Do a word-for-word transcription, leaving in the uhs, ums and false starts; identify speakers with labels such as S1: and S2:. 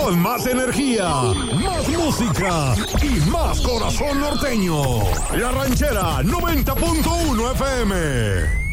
S1: con más energía, más música y más corazón norteño. La Ranchera noventa punto uno F M.